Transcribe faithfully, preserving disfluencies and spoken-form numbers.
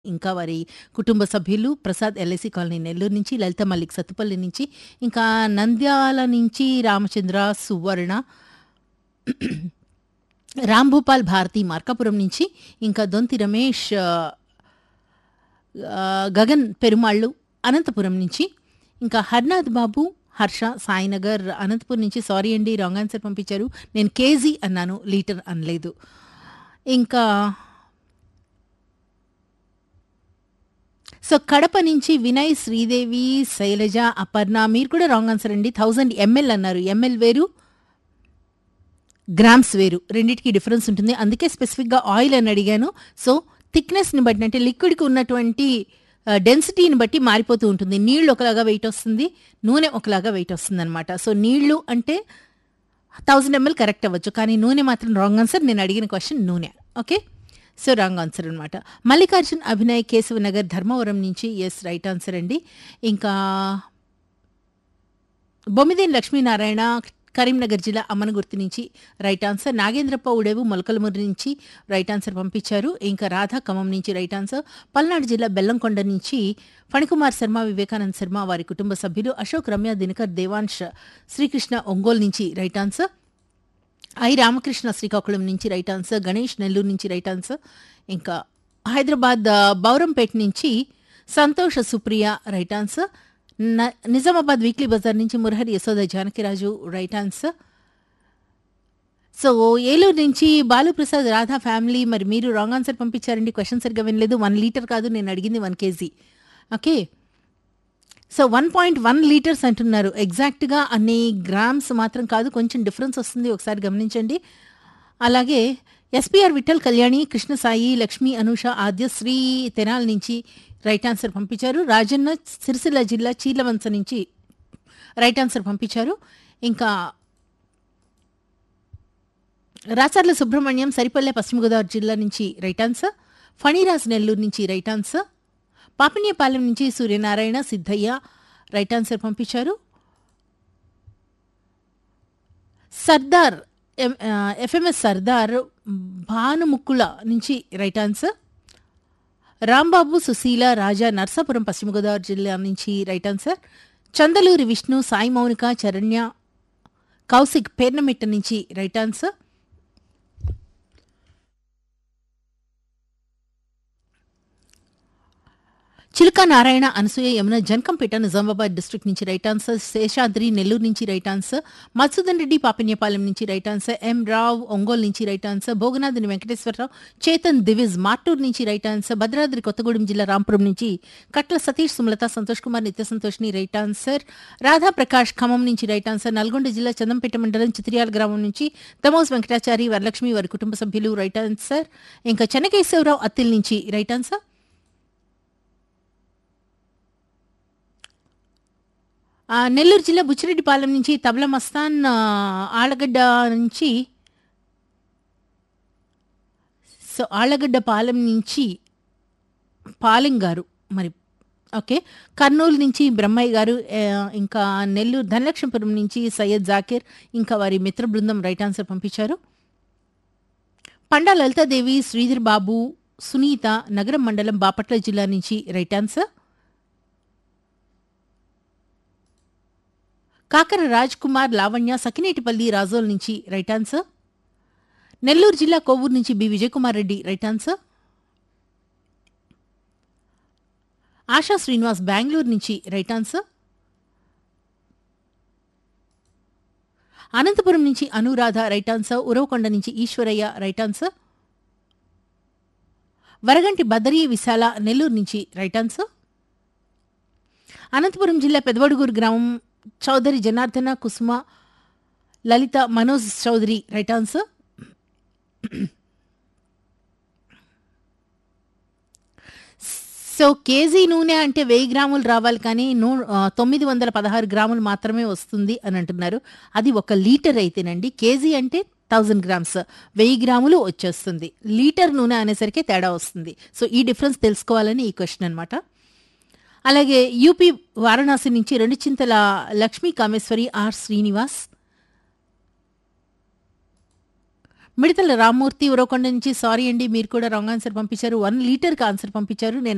ఇంకా వారి కుటుంబ సభ్యులు ప్రసాద్ ఎల్ఐసి కాలనీ నెల్లూరు నుంచి, లలిత మల్లిక్ సత్తుపల్లి నుంచి, ఇంకా నంద్యాల నుంచి రామచంద్ర, సువర్ణ, రాంభూపాల్ భారతి మార్కాపురం నుంచి, ఇంకా దొంతి రమేష్, ఆహ్, గగన్ పెరుమాళ్ళు అనంతపురం నుంచి, ఇంకా హర్నాథ్ బాబు, హర్ష సాయినగర్ అనంతపురం నుంచి. సారీ అండి, రాంగ్ ఆన్సర్ పంపించారు. నేను కేజీ అన్నాను, లీటర్ అనలేదు. ఇంకా సో కడప నుంచి వినయ్, శ్రీదేవి, శైలజ, అపర్ణ మీరు కూడా రాంగ్ ఆన్సర్ అండి. థౌజండ్ ఎంఎల్ అన్నారు. ఎంఎల్ వేరు, గ్రామ్స్ వేరు, రెండింటికి డిఫరెన్స్ ఉంటుంది. అందుకే స్పెసిఫిక్గా ఆయిల్ అని అడిగాను. సో థిక్నెస్ని బట్టి అంటే లిక్విడ్కి ఉన్నటువంటి డెన్సిటీని బట్టి మారిపోతూ ఉంటుంది. నీళ్లు ఒకలాగా వెయిట్ వస్తుంది, నూనె ఒకలాగా వెయిట్ వస్తుంది అనమాట. సో నీళ్లు అంటే థౌజండ్ ఎంఎల్ కరెక్ట్ అవ్వచ్చు, కానీ నూనె మాత్రం రాంగ్ ఆన్సర్. నేను అడిగిన క్వశ్చన్ నూనె. ఓకే, సో రాంగ్ ఆన్సర్ అనమాట. మల్లికార్జున్ అభినయ్, కేశవనగర్, ధర్మవరం నుంచి. ఎస్, రైట్ ఆన్సర్ అండి. ఇంకా బొమ్మిదేని లక్ష్మీనారాయణ, కరీంనగర్ జిల్లా అమ్మనగుర్తి నుంచి. Right answer. నాగేంద్రప్ప ఉడేవు మొలకలమూరు నుంచి రైట్ ఆన్సర్ పంపించారు. ఇంకా రాధా ఖమ్మం నుంచి రైట్ ఆన్సర్. పల్నాడు జిల్లా బెల్లంకొండ నుంచి ఫణికుమార్ శర్మ, వివేకానంద్ శర్మ, వారి కుటుంబ సభ్యులు. అశోక్, రమ్య, దినకర్, దేవాంశ్, శ్రీకృష్ణ ఒంగోలు నుంచి right answer. I Ramakrishna Srikakulam నుంచి రైట్ ఆన్సర్. గణేష్ నెల్లూరు నుంచి రైట్ ఆన్సర్. ఇంకా హైదరాబాద్ బౌరంపేట నుంచి Santosh, Supriya right answer. Nizamabad weekly Bazar నుంచి Murahari, Yashoda, Janakiraju right answer. So Eluru నుంచి బాలుప్రసాద్, రాధా ఫ్యామిలీ, మరి మీరు రాంగ్ ఆన్సర్ పంపించారండి. క్వశ్చన్ సరిగ్గా వినలేదు. వన్ లీటర్ కాదు నేను అడిగింది, one KG. Okay, so one point one litres అంటున్నారు. ఎగ్జాక్ట్గా అన్ని గ్రామ్స్ మాత్రం కాదు, కొంచెం డిఫరెన్స్ వస్తుంది, ఒకసారి గమనించండి. అలాగే ఎస్పీఆర్ విఠల్, కళ్యాణి, కృష్ణసాయి, లక్ష్మి, అనూష, ఆద్యశ్రీ తెనాల్ నుంచి రైట్ ఆన్సర్ పంపించారు. రాజన్న సిరిసిల్ల జిల్లా చీలవంచ నుంచి రైట్ ఆన్సర్ పంపించారు. ఇంకా రాచర్ల సుబ్రహ్మణ్యం, సరిపల్లె, పశ్చిమ గోదావరి జిల్లా నుంచి రైట్ ఆన్సర్. ఫణిరాజ్ నెల్లూరు నుంచి రైట్ ఆన్సర్. పాపినేపాలెం నుంచి సూర్యనారాయణ, సిద్ధయ్య రైట్ ఆన్సర్ పంపించారు. సర్దార్ ఎఫ్ఎంఎస్ సర్దార్ భానుముక్కుల నుంచి రైట్ ఆన్సర్. రాంబాబు, సుశీల, రాజా నర్సాపురం, పశ్చిమ గోదావరి జిల్లా నుంచి రైట్ ఆన్సర్. చందలూరి విష్ణు, సాయి మౌనిక, చరణ్య, కౌశిక్ పేర్నమిట్ట నుంచి రైట్ ఆన్సర్. చిలుక నారాయణ, అనసూయ, యమున, జనకంపేట, నిజామాబాద్ డిస్ట్రిక్ట్ నుంచి రైట్ ఆన్సర్. శేషాద్రి నెల్లూరు నుంచి రైట్ ఆన్సర్. మధుసూదన్ రెడ్డి, పాపిన్యపాలెం నుంచి రైట్ ఆన్సర్. ఎం రావ్, ఒంగోలు నుంచి రైట్ ఆన్సర్. భోగనాథుని వెంకటేశ్వరరావు, చేతన్ దివిజ్, మార్టూర్ నుంచి రైట్ ఆన్సర్. భద్రాద్రి కొత్తగూడెం జిల్లా రాంపురం నుంచి కట్ల సతీష్, సుమలత, సంతోష్ కుమార్, నిత్య సంతోష్ని రైట్ ఆన్సర్. రాధా ప్రకాష్ ఖమ్మం నుంచి రైట్ ఆన్సర్. నల్గొండ జిల్లా చందంపేట మండలం చిత్రియాల గ్రామం నుంచి దమోస్ వెంకటాచారి, వరలక్ష్మి, వారి కుటుంబ సభ్యులు రైట్ ఆన్సర్. ఇంకా చెన్నకేశవరావు అత్తిల్ నుంచి రైట్ ఆన్సర్. నెల్లూరు జిల్లా బుచ్చిరెడ్డిపాలెం నుంచి తబల మస్తాన్, ఆళ్లగడ్డ నుంచి సో ఆళ్లగడ్డ పాలెం నుంచి పాలెం గారు మరి. ఓకే, కర్నూలు నుంచి బ్రహ్మయ్య గారు, ఇంకా నెల్లూరు ధనలక్ష్మీపురం నుంచి సయ్యద్ జాకీర్, ఇంకా వారి మిత్ర బృందం రైట్ ఆన్సర్ పంపించారు. పండా లలితాదేవి, శ్రీధర్ బాబు, సునీత, నగరం మండలం, బాపట్ల జిల్లా నుంచి రైట్ ఆన్సర్. కాకర రాజ్ కుమార్, లావణ్య, సకినేటిపల్లి, రాజోల్ నుంచి రైట్ ఆన్సర్. నెల్లూరు జిల్లా కోవూరు నుంచి B Vijayakumar Reddy right answer. ASHA Srinivas, Bengaluru నుంచి రైట్ ఆన్సర్. అనంతపురం నుంచి అనురాధ రైట్ ఆన్సర్. ఉరవకొండ నుంచి ఈశ్వరయ్య రైట్ ఆన్సర్. వరగంటి బదరి విశాల, నెల్లూరు నుంచి రైట్ ఆన్సర్. అనంతపురం జిల్లా పెదవడుగూరు గ్రామం చౌదరి జనార్దన, కుసుమ, లలిత, Manoj Chowdary right answer. So KG నూనె అంటే వెయ్యి గ్రాములు రావాలి, కానీ నూ తొమ్మిది వందల పదహారు గ్రాములు మాత్రమే వస్తుంది అని అంటున్నారు. అది ఒక లీటర్ అయితేనండి. కేజీ అంటే థౌజండ్ గ్రామ్స్, వెయ్యి గ్రాములు వచ్చేస్తుంది. లీటర్ నూనె అనేసరికి తేడా వస్తుంది. సో ఈ డిఫరెన్స్ తెలుసుకోవాలని ఈ క్వశ్చన్ అనమాట. అలాగే యూపీ వారణాసి నుంచి రెండు చింతల లక్ష్మీ కామేశ్వరి, ఆర్ శ్రీనివాస్, మిడతల రామ్మూర్తి, ఉరవకొండ నుంచి సారీ అండి, మీరు కూడా రాంగ్ ఆన్సర్ పంపించారు. వన్ లీటర్కి ఆన్సర్ పంపించారు. నేను